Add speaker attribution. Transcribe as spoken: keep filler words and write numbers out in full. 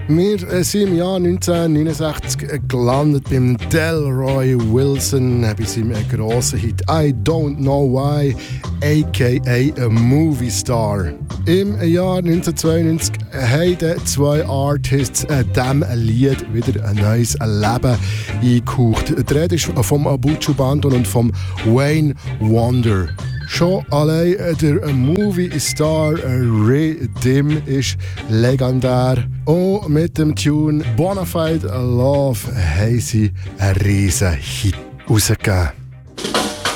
Speaker 1: Wir sind im Jahr neunzehnhundertneunundsechzig gelandet beim Delroy Wilson bei seinem grossen Hit «I Don't Know Why», aka «A Movie Star». Im Jahr neunzehnhundertzweiundneunzig haben die zwei Artists diesem Lied wieder ein neues Leben eingehaucht. Die Rede ist vom Buju Banton und vom Wayne Wonder. Schon allein der Movie Star Rhythm ist legendär. Und mit dem Tune Bonafide Love haben sie einen riesen Hit rausgegeben.